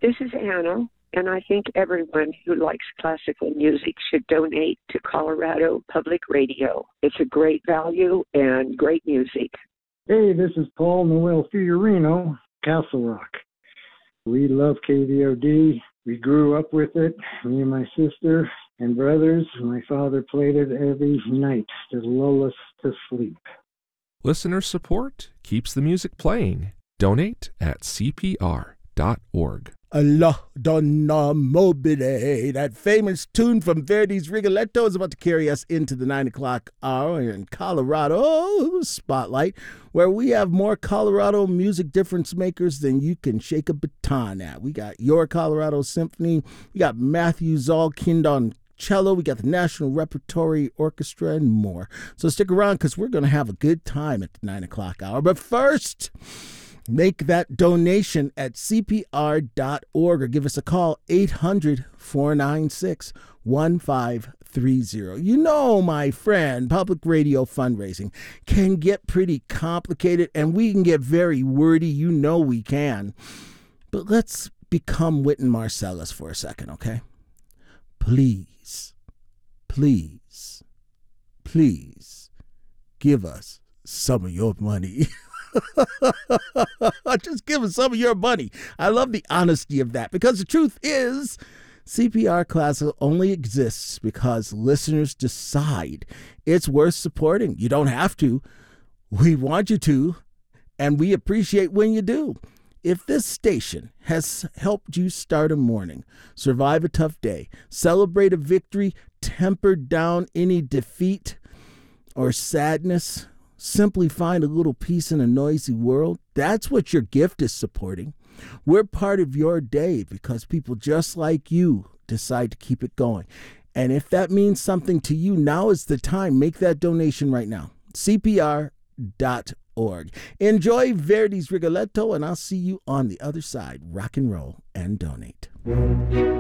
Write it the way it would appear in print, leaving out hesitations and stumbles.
This is Anna, and I think everyone who likes classical music should donate to Colorado Public Radio. It's a great value and great music. Hey, this is Paul Noel Fiorino, Castle Rock. We love KVOD. We grew up with it, me and my sister and brothers. My father played it every night to lull us to sleep. Listener support keeps the music playing. Donate at CPR.org. Allah Donna Mobile, that famous tune from Verdi's Rigoletto, is about to carry us into the 9 o'clock hour in Colorado Spotlight, where we have more Colorado music difference makers than you can shake a baton at. We got Your Colorado Symphony, we got Matthew Zalkind on cello, we got the National Repertory Orchestra, and more. So stick around, because we're going to have a good time at the 9 o'clock hour. But first, make that donation at CPR.org or give us a call, 800-496-1530. You know, my friend, public radio fundraising can get pretty complicated, and we can get very wordy. You know we can. But let's become Wynton Marsalis for a second, okay? Please, please, please give us some of your money. Just give us some of your money. I love the honesty of that, because the truth is, CPR Classical only exists because listeners decide it's worth supporting. You don't have to. We want you to, and we appreciate when you do. If this station has helped you start a morning, survive a tough day, celebrate a victory, temper down any defeat or sadness, simply find a little peace in a noisy world, that's what your gift is supporting. We're part of your day because people just like you decide to keep it going. And if that means something to you, now is the time. Make that donation right now. CPR.org. Enjoy Verdi's Rigoletto, and I'll see you on the other side. Rock and roll and donate.